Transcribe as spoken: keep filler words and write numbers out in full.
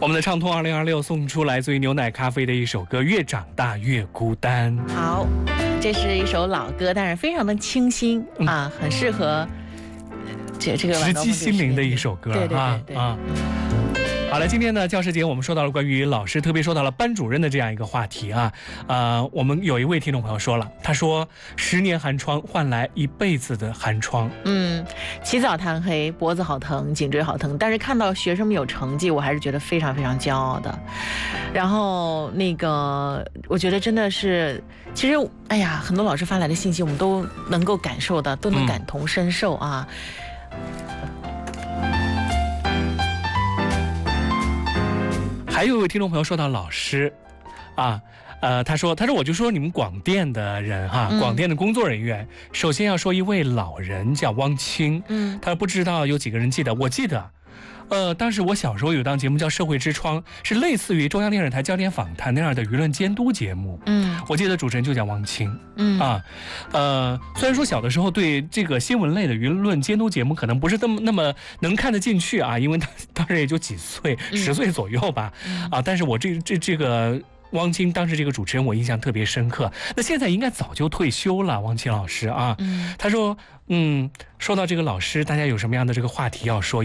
我们的畅通二零二六送出来自于牛奶咖啡的一首歌《越长大越孤单》。 好，这是一首老歌，但是非常的清新、嗯、啊，很适合这这个直击心灵的一首歌。 对对对对啊。 好了，今天呢，教师节我们说到了关于老师，特别说到了班主任的这样一个话题啊。呃，我们有一位听众朋友说了，他说十年寒窗换来一辈子的寒窗。 嗯，起早贪黑，脖子好疼，颈椎好疼，但是看到学生们有成绩，我还是觉得非常非常骄傲的。然后那个，我觉得真的是，其实哎呀，很多老师发来的信息，我们都能够感受到，都能感同身受啊。嗯还有一位听众朋友说到老师，啊，呃，他说，他说我就说你们广电的人哈、啊， 嗯、 广电的工作人员，首先要说一位老人叫汪清，嗯，他不知道有几个人记得，我记得。呃，当时我小时候有档节目叫《社会之窗》，是类似于中央电视台焦点访谈那样的舆论监督节目。嗯，我记得主持人就叫汪清。嗯啊，呃，虽然说小的时候对这个新闻类的舆论监督节目可能不是那么那么能看得进去啊，因为他当时也就几岁，十岁左右吧。嗯、啊，但是我这这这个。汪清当时这个主持人我印象特别深刻，那现在应该早就退休了，汪清老师啊。嗯，他说，嗯，说到这个老师，大家有什么样的这个话题要说？